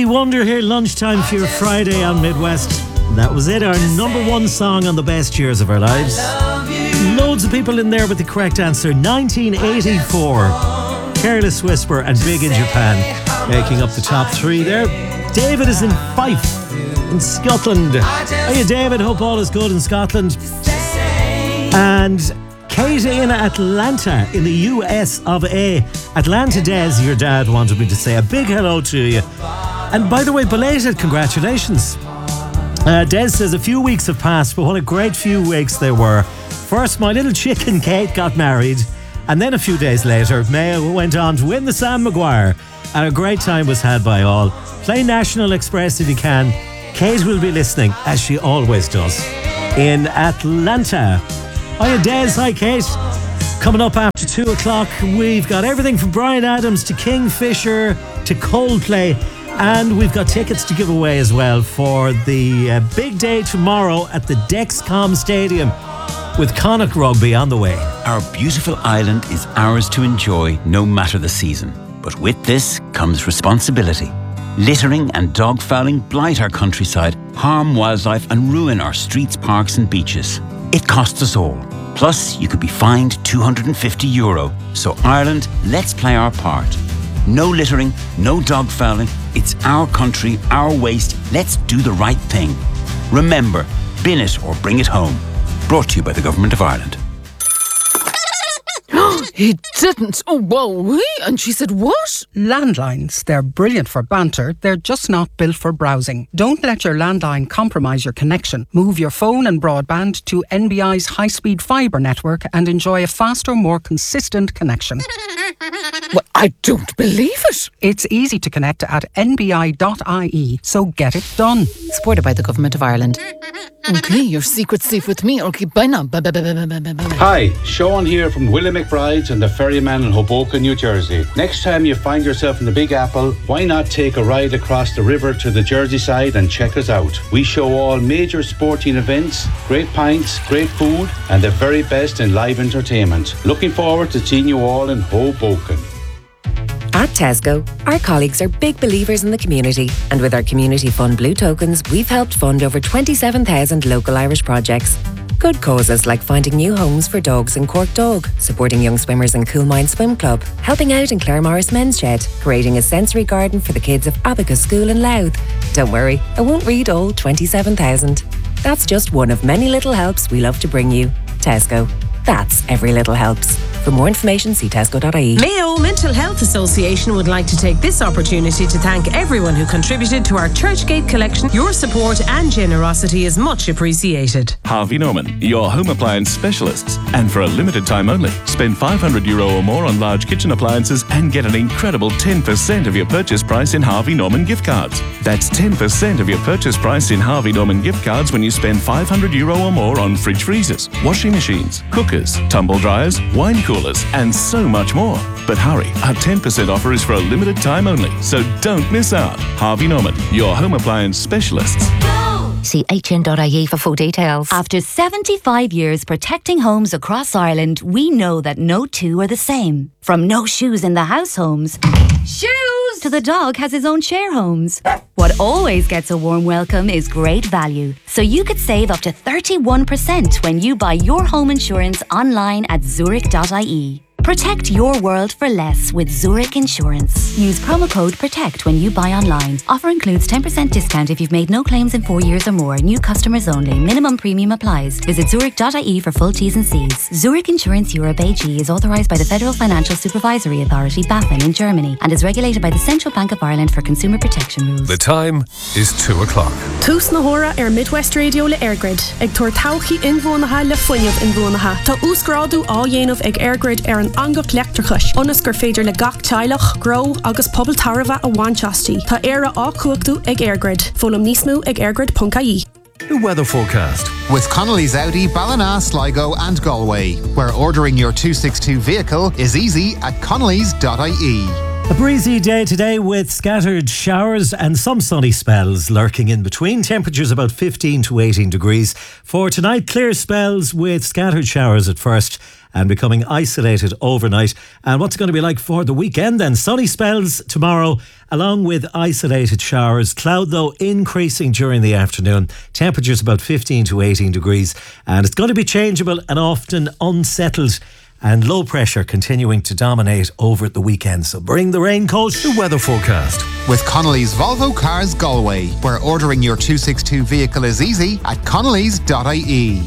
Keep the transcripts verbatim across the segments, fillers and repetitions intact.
Stevie Wonder here, lunchtime for your Friday on Midwest. That was it, our number one song on the best years of our lives. Loads of people in there with the correct answer. nineteen eighty-four. Careless Whisper and Big in Japan making up the top three there. David is in Fife, in Scotland. Hiya, David. Hope all is good in Scotland. And Katie in Atlanta, in the U S of A. Atlanta Des, your dad wanted me to say a big hello to you. And by the way, belated congratulations. Uh, Des says a few weeks have passed, but what a great few weeks they were. First, my little chicken Kate got married, and then a few days later, Mayo went on to win the Sam Maguire, and a great time was had by all. Play National Express if you can. Kate will be listening, as she always does, in Atlanta. Hiya, Des. Hi, Kate. Coming up after two o'clock, we've got everything from Bryan Adams to Kingfisher to Coldplay. And we've got tickets to give away as well for the uh, big day tomorrow at the Dexcom Stadium with Connacht Rugby on the way. Our beautiful island is ours to enjoy no matter the season. But with this comes responsibility. Littering and dog fouling blight our countryside, harm wildlife and ruin our streets, parks and beaches. It costs us all. Plus, you could be fined two hundred fifty euro. So Ireland, let's play our part. No littering, no dog fouling. It's our country, our waste. Let's do the right thing. Remember, bin it or bring it home. Brought to you by the Government of Ireland. He didn't. Oh, whoa. And she said what? Landlines. They're brilliant for banter. They're just not built for browsing. Don't let your landline compromise your connection. Move your phone and broadband to N B I's high-speed fibre network and enjoy a faster, more consistent connection. Well, I don't believe it. It's easy to connect at N B I dot I E, so get it done. Supported by the Government of Ireland. Okay, your secret's safe with me. Okay, bye now. Bye, bye, bye, bye, bye, bye, bye. Hi, Sean here from Willie McBride's and the Ferryman in Hoboken, New Jersey. Next time you find yourself in the Big Apple, why not take a ride across the river to the Jersey side and check us out? We show all major sporting events, great pints, great food, and the very best in live entertainment. Looking forward to seeing you all in Hoboken. At Tesco, our colleagues are big believers in the community, and with our Community Fund Blue Tokens, we've helped fund over twenty-seven thousand local Irish projects. Good causes like finding new homes for dogs in Cork Dog, supporting young swimmers in Coolmine Swim Club, helping out in Clare Morris Men's Shed, creating a sensory garden for the kids of Abacus School in Louth. Don't worry, I won't read all twenty-seven thousand. That's just one of many little helps we love to bring you. Tesco. That's every little helps. For more information, see tesco dot I E. Mayo Mental Health Association would like to take this opportunity to thank everyone who contributed to our Churchgate collection. Your support and generosity is much appreciated. Harvey Norman, your home appliance specialists. And for a limited time only, spend five hundred euro or more on large kitchen appliances and get an incredible ten percent of your purchase price in Harvey Norman gift cards. That's ten percent of your purchase price in Harvey Norman gift cards when you spend five hundred euro or more on fridge freezers, washing machines, cookers, tumble dryers, wine coolers, and so much more. But hurry, our ten percent offer is for a limited time only, so don't miss out. Harvey Norman, your home appliance specialists. See H N dot I E for full details. After seventy-five years protecting homes across Ireland, we know that no two are the same. From no shoes in the house homes, shoes, to the dog has his own share homes. What always gets a warm welcome is great value. So you could save up to thirty-one percent when you buy your home insurance online at zurich dot I E. Protect your world for less with Zurich Insurance. Use promo code PROTECT when you buy online. Offer includes ten percent discount if you've made no claims in four years or more. New customers only. Minimum premium applies. Visit zurich dot I E for full T's and C's. Zurich Insurance Europe A G is authorised by the Federal Financial Supervisory Authority, BaFin, in Germany and is regulated by the Central Bank of Ireland for consumer protection rules. The time is two o'clock. Tús na hora ar Midwest Radio le Airgrid. Ag tuair tauchi inbhuanacha le foiineh inbhuanacha. Tá úsgrádu á dhéanamh ag Airgrid ar an angach leachtarchais. Onas gur féidir le gach teilech, gro agus pobl tarva a bhainteastí. Tá éire á cuachtú ag Airgrid. Fólam nísmú ag airgrid dot I E. The weather forecast. With Connolly's Audi, Ballina, Sligo and Galway, where ordering your two sixty-two vehicle is easy at connellys dot I E. A breezy day today with scattered showers and some sunny spells lurking in between. Temperatures about fifteen to eighteen degrees. For tonight, clear spells with scattered showers at first and becoming isolated overnight. And what's it going to be like for the weekend then? Sunny spells tomorrow along with isolated showers. Cloud though increasing during the afternoon. Temperatures about fifteen to eighteen degrees. And it's going to be changeable and often unsettled. And low pressure continuing to dominate over the weekend. So bring the raincoat. The weather forecast. With Connolly's Volvo Cars Galway, where ordering your two sixty-two vehicle is easy at connellys dot I E.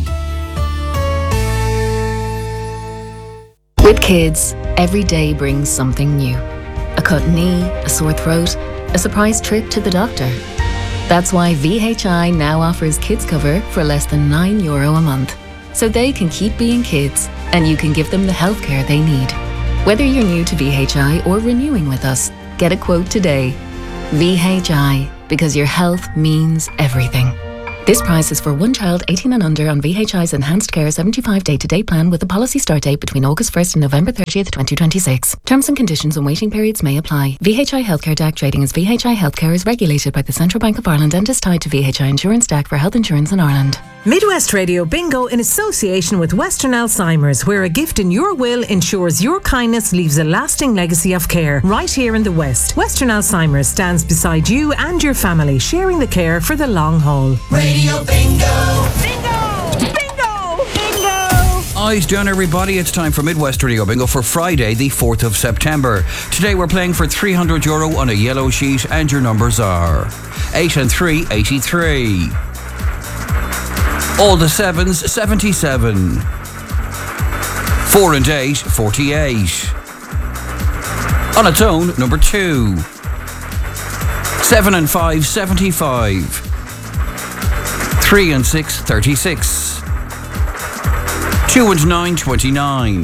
With kids, every day brings something new. A cut knee, a sore throat, a surprise trip to the doctor. That's why V H I now offers kids cover for less than nine euro a month. So they can keep being kids and you can give them the healthcare they need. Whether you're new to V H I or renewing with us, get a quote today. V H I, because your health means everything. This price is for one child eighteen and under on V H I's Enhanced Care seventy-five day-to-day plan with a policy start date between August first and November thirtieth, twenty twenty-six. Terms and conditions and waiting periods may apply. V H I Healthcare D A C trading as V H I Healthcare is regulated by the Central Bank of Ireland and is tied to V H I Insurance D A C for health insurance in Ireland. Midwest Radio Bingo in association with Western Alzheimer's, where a gift in your will ensures your kindness leaves a lasting legacy of care right here in the West. Western Alzheimer's stands beside you and your family, sharing the care for the long haul. Radio Bingo! Bingo! Bingo! Bingo! Eyes down, everybody. It's time for Midwest Radio Bingo for Friday, the fourth of September. Today we're playing for three hundred euro on a yellow sheet, and your numbers are eight and three, eighty-three. All the sevens, seventy-seven. Four and eight, forty-eight. On its own, number two. Seven and five, seventy-five. Three and six, thirty-six. Two and nine, twenty-nine.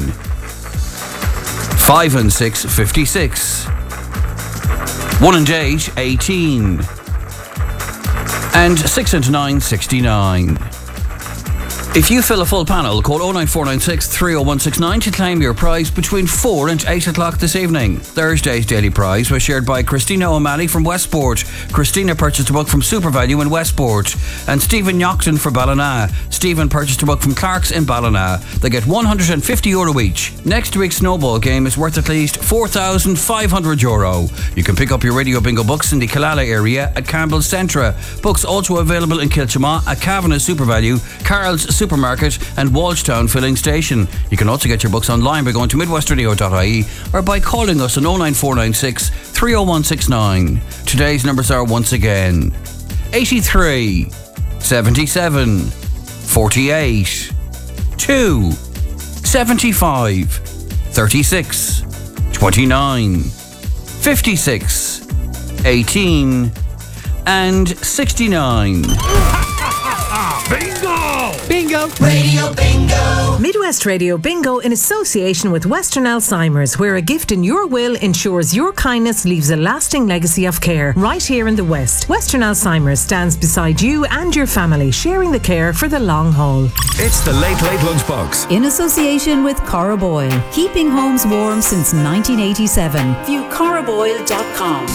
Five and six, fifty-six. One and eight, eighteen. And six and nine, sixty-nine. If you fill a full panel, call oh nine four nine six, three oh one six nine to claim your prize between four and eight o'clock this evening. Thursday's daily prize was shared by Christina O'Malley from Westport. Christina purchased a book from SuperValue in Westport. And Stephen Yockton for Ballina. Stephen purchased a book from Clark's in Ballina. They get one hundred fifty euro each. Next week's snowball game is worth at least four thousand five hundred euro. You can pick up your Radio Bingo books in the Killala area at Campbell's Centra. Books also available in Kilchama at Kavanagh SuperValue, Carl's Super Supermarket and Walshtown Filling Station. You can also get your books online by going to midwest radio dot I E or by calling us on oh nine four nine six, three oh one six nine. Today's numbers are once again eighty-three, seventy-seven, forty-eight, two, seventy-five, thirty-six, twenty-nine, fifty-six, eighteen and sixty-nine. Bingo! Bingo! Radio Bingo! Midwest Radio Bingo in association with Western Alzheimer's, where a gift in your will ensures your kindness leaves a lasting legacy of care right here in the West. Western Alzheimer's stands beside you and your family, sharing the care for the long haul. It's the Late Late Lunchbox. In association with Cora Boyle, keeping homes warm since nineteen eighty-seven. View cora boyle dot com.